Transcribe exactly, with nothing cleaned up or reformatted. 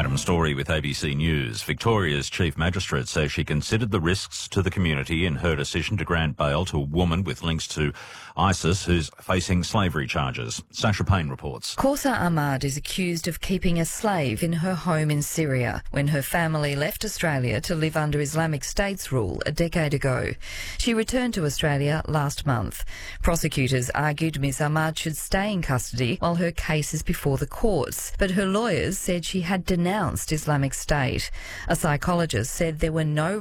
Adam Story with A B C News. Victoria's Chief Magistrate says she considered the risks to the community in her decision to grant bail to a woman with links to ISIS who's facing slavery charges. Sasha Payne reports. Kausa Ahmad is accused of keeping a slave in her home in Syria when her family left Australia to live under Islamic State's rule a decade ago. She returned to Australia last month. Prosecutors argued Miss Ahmad should stay in custody while her case is before the courts, but her lawyers said she had denounced Islamic State. A psychologist said there were no